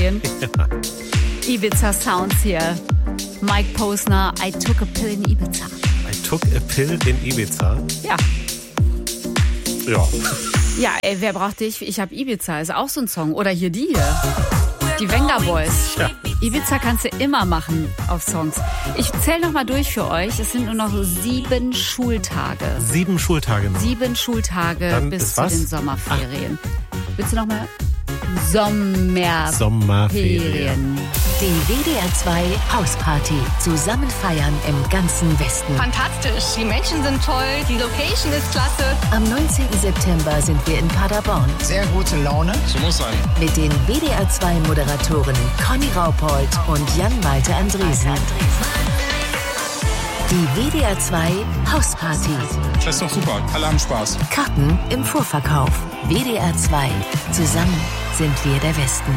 Sommerferien. Ibiza Sounds hier. Mike Posner, I took a pill in Ibiza. I took a pill in Ibiza? Ja. Ja. Ja, ey, wer braucht dich? Ich hab Ibiza, ist auch so ein Song. Oder hier die hier. Die Venga Boys. Ja. Ibiza kannst du immer machen auf Songs. Ich zähle noch mal durch für euch. Es sind nur noch 7 Schultage. 7 Schultage noch. 7 Schultage Dann bis ist zu was? den Sommerferien. Willst du noch mal? Sommerferien. Die WDR 2 Hausparty. Zusammen feiern im ganzen Westen. Fantastisch, die Menschen sind toll, die Location ist klasse. Am 19. September sind wir in Paderborn. Sehr gute Laune. So muss sein. Mit den WDR 2 Moderatoren Conny Raupold und Jan-Malte Andresen. Die WDR 2 Hausparty. Das ist doch super. Alle haben Spaß. Karten im Vorverkauf. WDR 2. Zusammen sind wir der Westen.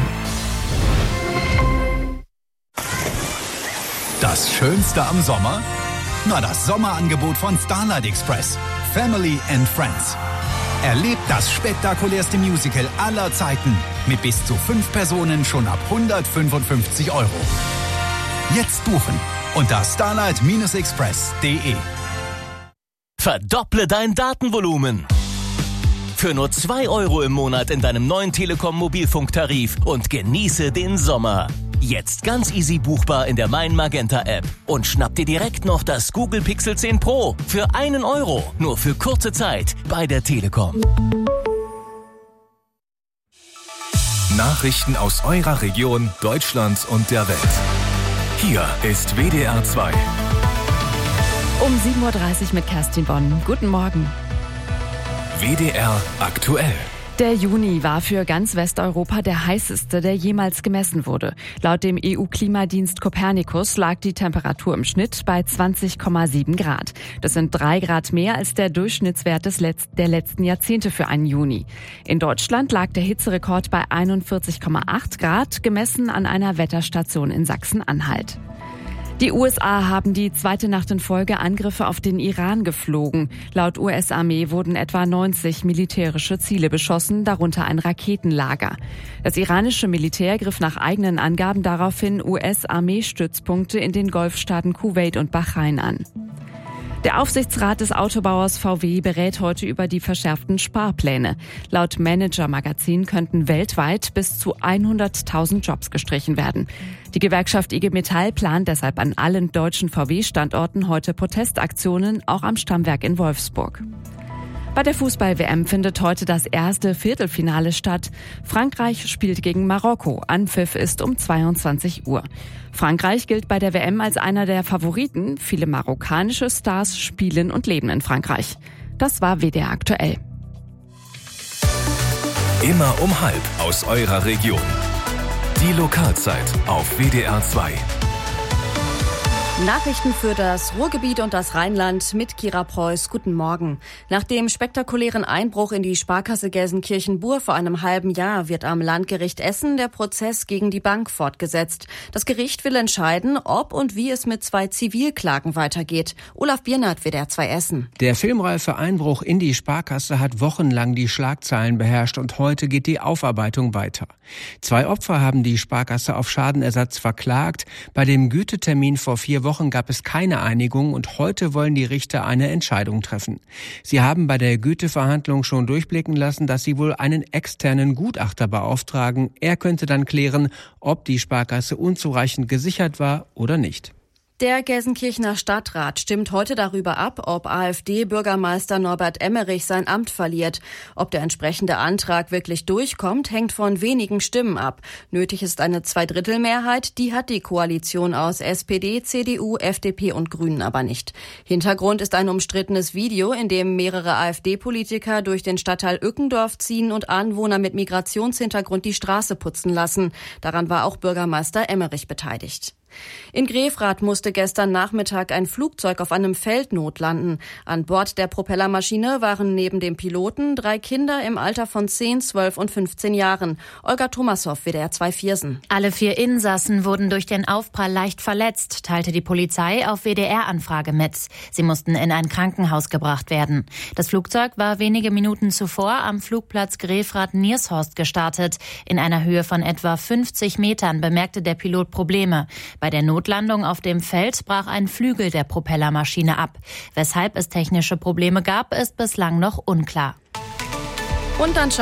Das Schönste am Sommer? Na, das Sommerangebot von Starlight Express. Family and Friends. Erlebt das spektakulärste Musical aller Zeiten. Mit bis zu 5 Personen schon ab 155 €. Jetzt buchen unter starlight-express.de. Verdopple dein Datenvolumen. Für nur 2 € im Monat in deinem neuen Telekom Mobilfunktarif und genieße den Sommer. Jetzt ganz easy buchbar in der Mein Magenta App. Und schnapp dir direkt noch das Google Pixel 10 Pro für 1 €. Nur für kurze Zeit bei der Telekom. Nachrichten aus eurer Region, Deutschland und der Welt. Hier ist WDR 2. Um 7:30 Uhr mit Kerstin Bonn. Guten Morgen. WDR aktuell. Der Juni war für ganz Westeuropa der heißeste, der jemals gemessen wurde. Laut dem EU-Klimadienst Copernicus lag die Temperatur im Schnitt bei 20,7 Grad. Das sind 3 Grad mehr als der Durchschnittswert der letzten Jahrzehnte für einen Juni. In Deutschland lag der Hitzerekord bei 41,8 Grad, gemessen an einer Wetterstation in Sachsen-Anhalt. Die USA haben die zweite Nacht in Folge Angriffe auf den Iran geflogen. Laut US-Armee wurden etwa 90 militärische Ziele beschossen, darunter ein Raketenlager. Das iranische Militär griff nach eigenen Angaben daraufhin US-Armeestützpunkte in den Golfstaaten Kuwait und Bahrain an. Der Aufsichtsrat des Autobauers VW berät heute über die verschärften Sparpläne. Laut Manager-Magazin könnten weltweit bis zu 100.000 Jobs gestrichen werden. Die Gewerkschaft IG Metall plant deshalb an allen deutschen VW-Standorten heute Protestaktionen, auch am Stammwerk in Wolfsburg. Bei der Fußball-WM findet heute das erste Viertelfinale statt. Frankreich spielt gegen Marokko. Anpfiff ist um 22 Uhr. Frankreich gilt bei der WM als einer der Favoriten. Viele marokkanische Stars spielen und leben in Frankreich. Das war WDR aktuell. Immer um 12:30 aus eurer Region. Die Lokalzeit auf WDR 2. Nachrichten für das Ruhrgebiet und das Rheinland mit Kira Preuß. Guten Morgen. Nach dem spektakulären Einbruch in die Sparkasse Gelsenkirchen-Bur vor einem halben Jahr wird am Landgericht Essen der Prozess gegen die Bank fortgesetzt. Das Gericht will entscheiden, ob und wie es mit 2 Zivilklagen weitergeht. Olaf Biernert, WDR 2 Essen. Der filmreife Einbruch in die Sparkasse hat wochenlang die Schlagzeilen beherrscht und heute geht die Aufarbeitung weiter. 2 Opfer haben die Sparkasse auf Schadenersatz verklagt. Bei dem Gütetermin vor 4 Wochen gab es keine Einigung und heute wollen die Richter eine Entscheidung treffen. Sie haben bei der Güteverhandlung schon durchblicken lassen, dass sie wohl einen externen Gutachter beauftragen. Er könnte dann klären, ob die Sparkasse unzureichend gesichert war oder nicht. Der Gelsenkirchener Stadtrat stimmt heute darüber ab, ob AfD-Bürgermeister Norbert Emmerich sein Amt verliert. Ob der entsprechende Antrag wirklich durchkommt, hängt von wenigen Stimmen ab. Nötig ist eine Zweidrittelmehrheit, die hat die Koalition aus SPD, CDU, FDP und Grünen aber nicht. Hintergrund ist ein umstrittenes Video, in dem mehrere AfD-Politiker durch den Stadtteil Ückendorf ziehen und Anwohner mit Migrationshintergrund die Straße putzen lassen. Daran war auch Bürgermeister Emmerich beteiligt. In Grefrath musste gestern Nachmittag ein Flugzeug auf einem Feld notlanden. An Bord der Propellermaschine waren neben dem Piloten 3 Kinder im Alter von 10, 12 und 15 Jahren. Olga Thomashoff, WDR 2 Viersen. Alle 4 Insassen wurden durch den Aufprall leicht verletzt, teilte die Polizei auf WDR-Anfrage mit. Sie mussten in ein Krankenhaus gebracht werden. Das Flugzeug war wenige Minuten zuvor am Flugplatz Grefrath-Niershorst gestartet. In einer Höhe von etwa 50 Metern bemerkte der Pilot Probleme. Bei der Notlandung auf dem Feld brach ein Flügel der Propellermaschine ab. Weshalb es technische Probleme gab, ist bislang noch unklar. Und dann